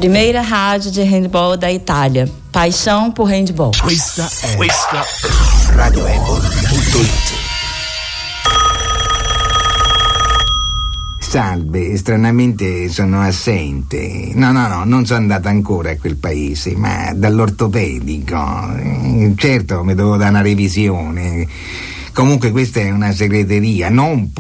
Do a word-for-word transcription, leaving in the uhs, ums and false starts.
primeira rádio de handball da Itália. Paixão por handball. Questa è, questa è radio handball punto it. Salve, stranamente sono assente. No, no, no, non sono andata ancora a quel paese, ma dall'ortopedico. Certo, mi devo dare una revisione. Comunque questa è una segreteria, non